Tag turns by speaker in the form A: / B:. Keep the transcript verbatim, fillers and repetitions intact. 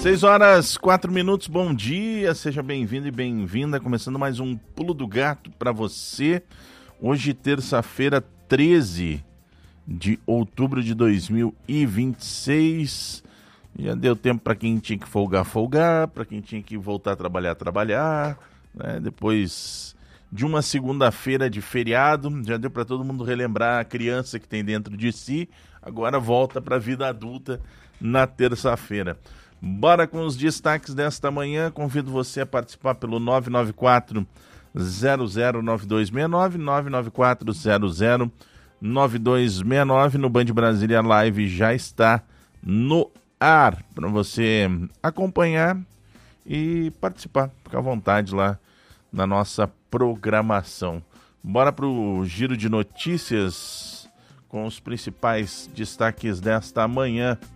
A: seis horas, quatro minutos, bom dia, seja bem-vindo e bem-vinda, começando mais um Pulo do Gato para você. Hoje, terça-feira, treze de outubro de dois mil e vinte e seis. Já deu tempo para quem tinha que folgar, folgar, para quem tinha que voltar a trabalhar, trabalhar, né? Depois de uma segunda-feira de feriado, já deu para todo mundo relembrar a criança que tem dentro de si, agora volta para a vida adulta na terça-feira. Bora com os destaques desta manhã, convido você a participar pelo nove nove quatro, zero zero nove dois seis nove, nove nove quatro, zero zero nove dois seis nove, no Band Brasília Live já está no ar para você acompanhar e participar, fica à vontade lá na nossa programação. Bora para o giro de notícias com os principais destaques desta manhã.